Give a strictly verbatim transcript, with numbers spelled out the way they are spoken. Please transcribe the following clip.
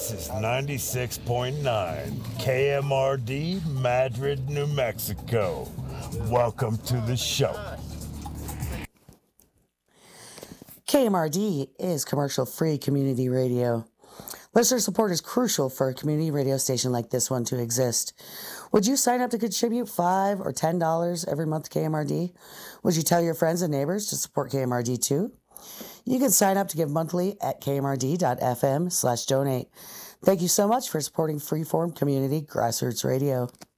This is ninety-six point nine K M R D, Madrid, New Mexico. Welcome to the show. K M R D is commercial-free community radio. Listener support is crucial for a community radio station like this one to exist. Would you sign up to contribute five dollars or ten dollars every month to K M R D? Would you tell your friends and neighbors to support K M R D too? You can sign up to give monthly at kmrd.fm slash donate. Thank you so much for supporting Freeform Community Grassroots Radio.